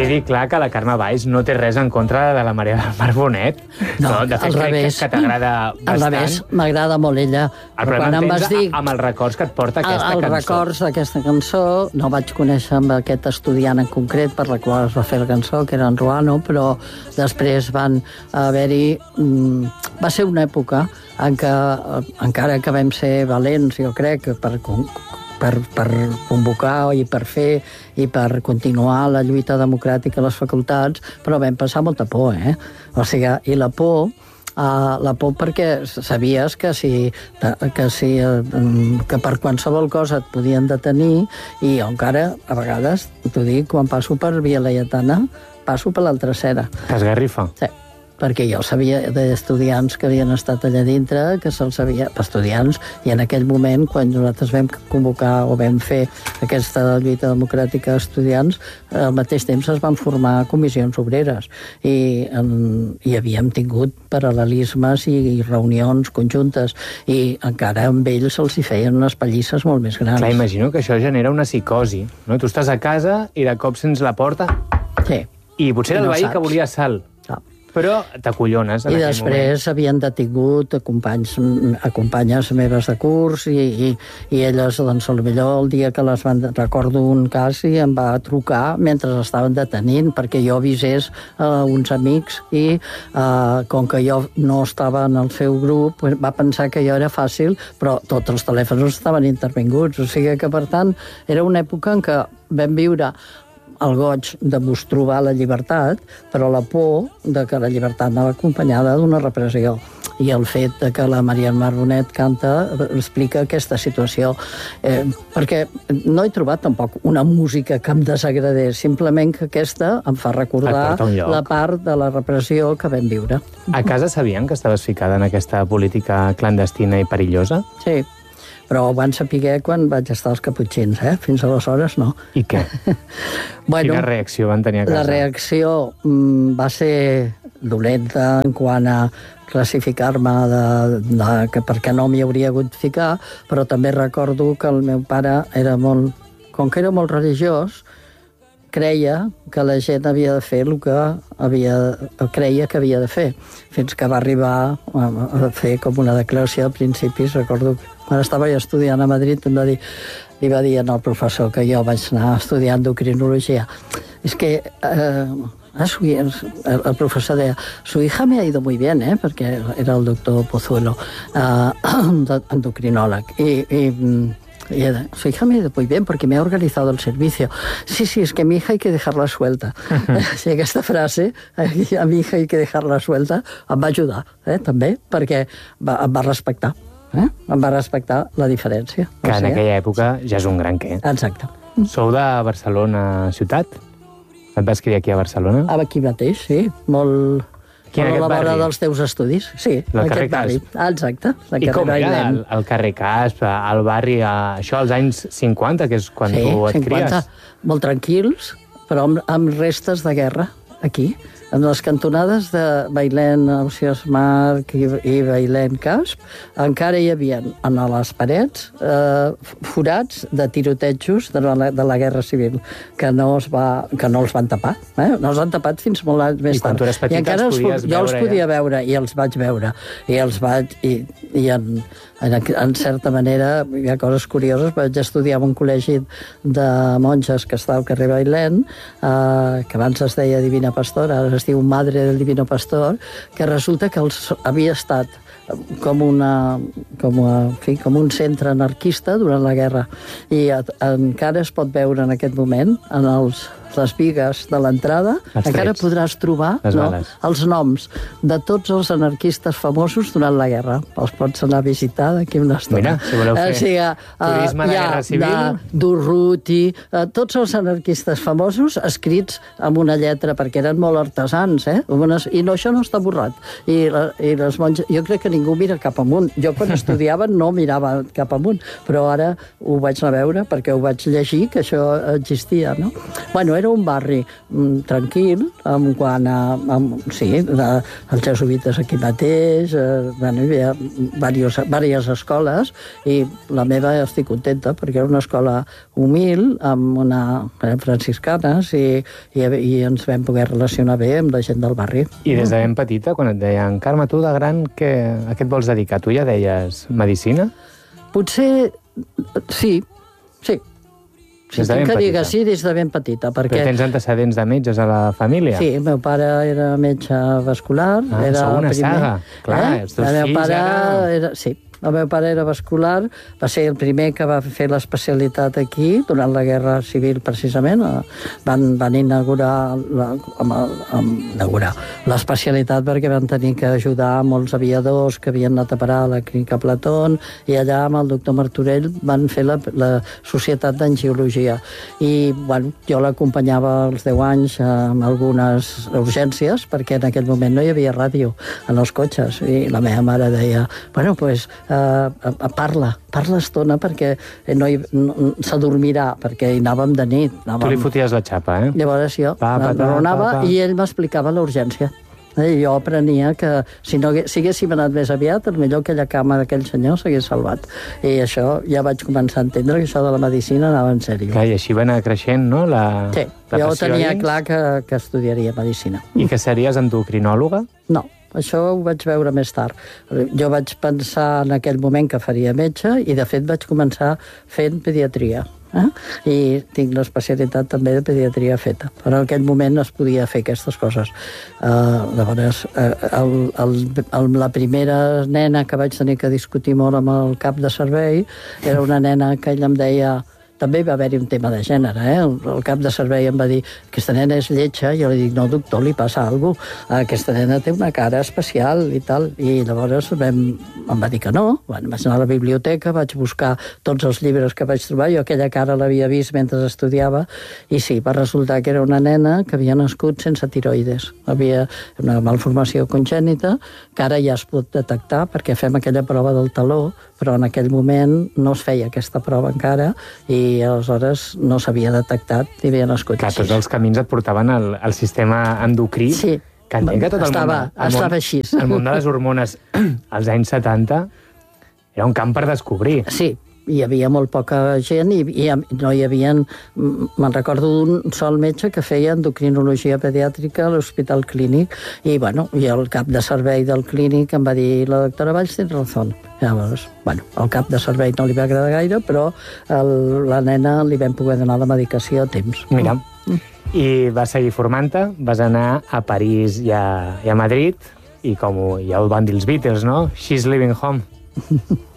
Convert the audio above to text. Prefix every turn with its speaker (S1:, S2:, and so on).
S1: quedi clar que la Carme Valls no té res en contra de la Maria del Mar Bonet.
S2: No,
S1: de fet,
S2: al revés.
S1: crec que t'agrada bastant.
S2: Al revés, m'agrada molt ella.
S1: El problema em tens amb els records que et porta aquesta cançó.
S2: Els records d'aquesta cançó, no vaig conèixer amb aquest estudiant en concret per la qual es va fer la cançó, que era en Ruano, però després van haver-hi... Va ser una època en què, encara que vam ser valents, jo crec, per convocar i per fer i per continuar la lluita democràtica a les facultats, però vam passar molta por, O sigui, i la por perquè sabies que per qualsevol cosa et podien detenir, i encara, a vegades, t'ho dic, quan passo per Via Laietana, passo per l'altra cera.
S1: T'esgarrifa?
S2: Sí, perquè jo sabia d'estudiants que havien estat allà dintre, que se'ls sabia, estudiants, i en aquell moment, quan nosaltres vam convocar o vam fer aquesta lluita democràtica d'estudiants, al mateix temps es van formar comissions obreres, i havíem tingut paral·lelismes i reunions conjuntes, i encara amb ells se'ls hi feien unes pallisses molt més grans.
S1: Clar, imagino que això genera una psicosi, no? Tu estàs a casa i de cop sents la porta...
S2: Sí.
S1: I potser era el veí que volia sal. Però t'acollones en aquell moment.
S2: I després havien detingut companyes meves de curs i elles, doncs, potser el dia que les van... Recordo un cas i em va trucar mentre estaven detenint perquè jo avisés uns amics i com que jo no estava en el seu grup, va pensar que jo era fàcil, però tots els telèfons estaven intervinguts. O sigui que, per tant, era una època en què vam viure el goig de trobar la llibertat, però la por de que la llibertat anava acompanyada d'una repressió. I el fet de que la Maria del Mar Bonet canta explica aquesta situació. Perquè no he trobat tampoc una música que em desagradés, simplement que aquesta em fa recordar la part de la repressió que vam viure.
S1: A casa sabien que estaves ficada en aquesta política clandestina i perillosa?
S2: Sí. Però ho van saber quan vaig estar als Caputxins, Fins aleshores no.
S1: I què? Quina reacció van tenir a casa?
S2: La reacció va ser dolenta en quant a classificar-me perquè no m'hi hauria hagut de ficar, però també recordo que el meu pare era molt... Com que era molt religiós, creia que la gent havia de fer el que creia que havia de fer, fins que va arribar a fer com una declaració de principis. Recordo que quan estava jo estudiant a Madrid li va dir al professor que jo vaig anar a estudiar endocrinologia. És que el professor deia, su hija me ha ido muy bien, perquè era el doctor Pozuelo, endocrinòleg, y su hija me ha ido muy bien porque me ha organizado el servicio. Sí, es que mi hija hay que dejarla suelta. Sí, aquesta frase, a mi hija hay que dejarla suelta, em va ajudar, també, perquè em va respectar. Em va respectar la diferència.
S1: Que en aquella època ja és un gran què.
S2: Exacte.
S1: Sou de Barcelona ciutat? Et vas criar aquí a Barcelona?
S2: Aquí mateix, sí. Molt... a la vora dels teus estudis, sí.
S1: El carrer Casp.
S2: Exacte.
S1: I com era el carrer Casp, el barri, això als anys 50, que és quan tu et cries?
S2: Sí, 50, molt tranquils, però amb restes de guerra, aquí. En les cantonades de Bailén, Ausiàs Marc i Bailén Casp, encara hi havia en les parets forats de tirotejos de la Guerra Civil, que no els van tapar. No els han tapat fins molt més tard.
S1: I quan tu eres petita els podies veure?
S2: Jo els podia veure i els vaig veure. I en certa manera hi ha coses curioses. Vaig estudiar en un col·legi de monges que està al carrer Bailén, que abans es deia Divina Pastora, ara es diu Madre del Divino Pastor, que resulta que havia estat com un centre anarquista durant la guerra. I encara es pot veure en aquest moment, en les bigues de l'entrada, encara podràs trobar els noms de tots els anarquistes famosos durant la guerra. Els pots anar a visitar d'aquí una estona.
S1: Mira, si voleu fer turisme de Guerra Civil...
S2: Durruti, tots els anarquistes famosos escrits amb una lletra, perquè eren molt artesans, I això no està borrat. I les monges... Jo crec que ningú mira cap amunt. Jo quan estudiava no mirava cap amunt, però ara ho vaig anar a veure perquè ho vaig llegir, que això existia, no? Bueno, era un barri tranquil, en quant a... els jesuïtes aquí mateix, bueno, hi havia diverses escoles, i la meva estic contenta, perquè era una escola humil, amb franciscanes, i ens vam poder relacionar bé amb la gent del barri.
S1: I des de ben petita, quan et deien, Carme, tu de gran, a què et vols dedicar? Tu ja deies medicina?
S2: Potser sí. Si tinc que dir que sí, des de ben petita. Perquè...
S1: Però tens antecedents de metges a la família?
S2: Sí, el meu pare era metge vascular.
S1: Sou una saga. Clar, els teus fills ara...
S2: Sí, el meu pare era vascular, va ser el primer que va fer l'especialitat aquí, durant la Guerra Civil, precisament. Van inaugurar l'especialitat perquè van tenir que ajudar molts aviadors que havien anat a parar a la clínica Platón, i allà amb el doctor Martorell van fer la Societat d'Angiologia. I, bueno, jo l'acompanyava als 10 anys amb algunes urgències, perquè en aquell moment no hi havia ràdio en els cotxes, i la meva mare deia, bueno, doncs parla estona perquè s'adormirà, perquè hi anàvem de nit.
S1: Tu li foties la xapa, eh?
S2: Llavors jo l'enraonava i ell m'explicava la urgència. Jo aprenia que si haguéssim anat més aviat, millor aquella cama d'aquell senyor s'hagués salvat. I això ja vaig començar a entendre que això de la medicina anava en sèrio.
S1: Clar, i així va anar creixent, no?
S2: Sí, jo tenia clar que estudiaria medicina.
S1: I que series endocrinòloga?
S2: No. Això ho vaig veure més tard. Jo vaig pensar en aquell moment que faria metge i, de fet, vaig començar fent pediatria. I tinc l'especialitat també de pediatria feta. Però en aquell moment es podia fer aquestes coses. Llavors, la primera nena que vaig tenir que discutir molt amb el cap de servei era una nena que ell em deia... També va haver-hi un tema de gènere, El cap de servei em va dir, aquesta nena és lletja, i jo li dic, no, doctor, li passa alguna cosa. Aquesta nena té una cara especial i tal. I llavors em va dir que no. Bueno, vaig anar a la biblioteca, vaig buscar tots els llibres que vaig trobar, jo aquella cara l'havia vist mentre estudiava, i sí, va resultar que era una nena que havia nascut sense tiroides. Havia una malformació congènita, que ara ja es pot detectar, perquè fem aquella prova del taló, però en aquell moment no es feia aquesta prova encara, i aleshores no s'havia detectat i havia nascut
S1: així. Tots els camins et portaven al sistema endocrí.
S2: Sí, estava així.
S1: El món de les hormones als anys 70 era un camp per descobrir.
S2: Sí, hi havia molt poca gent i no hi havia... Me'n recordo d'un sol metge que feia endocrinologia pediàtrica a l'Hospital Clínic, i, bueno, i el cap de servei del clínic em va dir, la doctora Valls té raó. Llavors, bueno, el cap de servei no li va agradar gaire, però la nena li vam poder donar la medicació a temps.
S1: Mira, i vas seguir formant-te, vas anar a París i a Madrid, i com ja ho van dir els Beatles, no? She's leaving home.